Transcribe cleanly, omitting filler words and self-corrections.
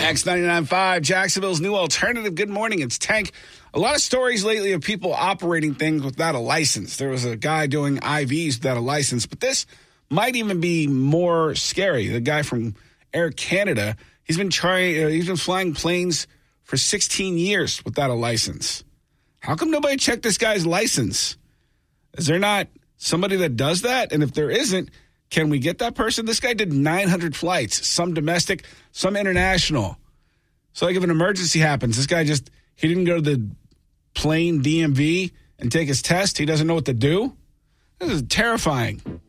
X99.5, Jacksonville's new alternative. Good morning. It's Tank. A lot of stories lately of people operating things without a license. There was a guy doing IVs without a license, but this might even be more scary. The guy from Air Canada, he's been flying planes for 16 years without a license. How come nobody checked this guy's license? Is there not somebody that does that? And if there isn't, can we get that person? This guy did 900 flights, some domestic, some international. So like if an emergency happens, this guy he didn't go to the plane DMV and take his test. He doesn't know what to do. This is terrifying.